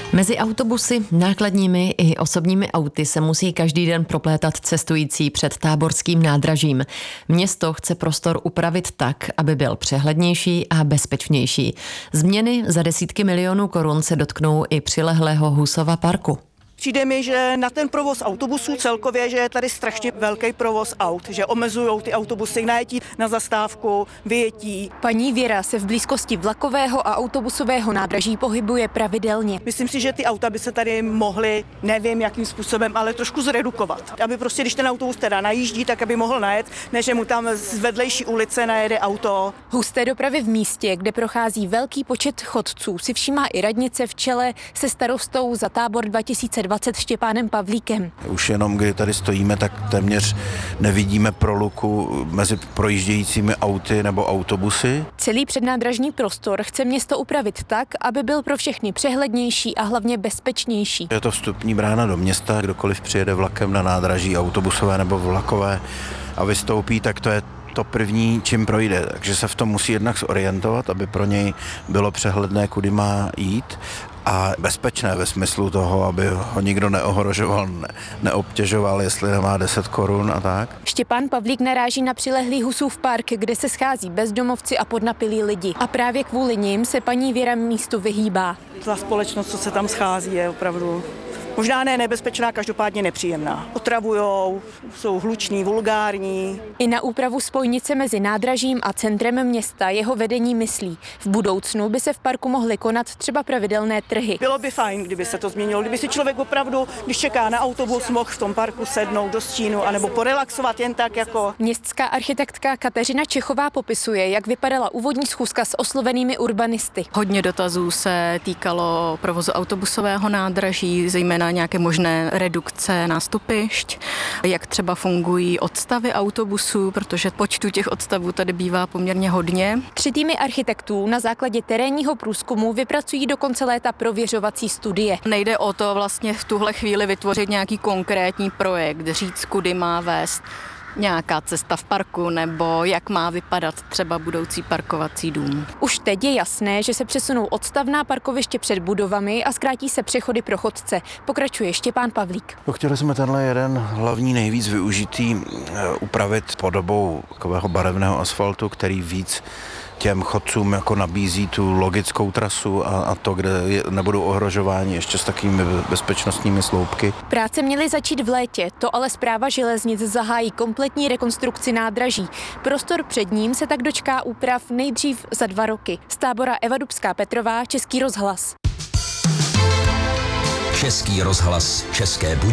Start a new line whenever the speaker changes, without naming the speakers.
Mezi autobusy, nákladními i osobními auty se musí každý den proplétat cestující před táborským nádražím. Město chce prostor upravit tak, aby byl přehlednější a bezpečnější. Změny za desítky milionů korun se dotknou i přilehlého Husova parku.
Přijde mi, že na ten provoz autobusů celkově, že je tady strašně velký provoz aut, že omezují ty autobusy najetí na zastávku, vyjetí.
Paní Věra se v blízkosti vlakového a autobusového nádraží pohybuje pravidelně.
Myslím si, že ty auta by se tady mohly, nevím jakým způsobem, ale trošku zredukovat. Aby prostě, když ten autobus teda najíždí, tak aby mohl najet, než že mu tam z vedlejší ulice najede auto.
Husté dopravy v místě, kde prochází velký počet chodců, si všímá i radnice v čele se starostou za Tábor 2020 Štěpánem Pavlíkem.
Už jenom, kdy tady stojíme, tak téměř nevidíme proluku mezi projíždějícími auty nebo autobusy.
Celý přednádražní prostor chce město upravit tak, aby byl pro všechny přehlednější a hlavně bezpečnější.
Je to vstupní brána do města, kdokoliv přijede vlakem na nádraží autobusové nebo vlakové a vystoupí, tak to je to první, čím projde. Takže se v tom musí jednak zorientovat, aby pro něj bylo přehledné, kudy má jít a bezpečné ve smyslu toho, aby ho nikdo neohrožoval, neobtěžoval, jestli nemá 10 korun a tak.
Štěpán Pavlík naráží na přilehlý Husův park, kde se schází bezdomovci a podnapilí lidi. A právě kvůli nim se paní Věra místu vyhýbá.
Ta společnost, co se tam schází, je opravdu možná ne nebezpečná, každopádně nepříjemná. Otravujou, jsou hluční, vulgární.
I na úpravu spojnice mezi nádražím a centrem města jeho vedení myslí. V budoucnu by se v parku mohly konat třeba pravidelné trhy.
Bylo by fajn, kdyby se to změnilo, kdyby si člověk opravdu, když čeká na autobus, mohl v tom parku sednout do stínu anebo porelaxovat jen tak jako.
Městská architektka Kateřina Čechová popisuje, jak vypadala úvodní schůzka s oslovenými urbanisty.
Hodně dotazů se týkalo provozu autobusového nádraží, zejména nějaké možné redukce nástupišť, jak třeba fungují odstavy autobusů, protože počtu těch odstavů tady bývá poměrně hodně.
3 týmy architektů na základě terénního průzkumu vypracují do konce léta prověřovací studie.
Nejde o to vlastně v tuhle chvíli vytvořit nějaký konkrétní projekt, říct, kudy má vést nějaká cesta v parku nebo jak má vypadat třeba budoucí parkovací dům.
Už teď je jasné, že se přesunou odstavná parkoviště před budovami a zkrátí se přechody pro chodce, pokračuje Štěpán Pavlík.
Chtěli jsme tenhle jeden hlavní nejvíc využitý upravit podobou takového barevného asfaltu, který víc těm chodcům jako nabízí tu logickou trasu a to, kde nebudou ohrožováni ještě s takovými bezpečnostními sloupky.
Práce měly začít v létě, to ale Správa železnic zahájí kompletní rekonstrukci nádraží. Prostor před ním se tak dočká úprav nejdřív za 2 roky. Z Tábora Eva Dubská-Petrová, Český rozhlas.
Český rozhlas České Budějovice.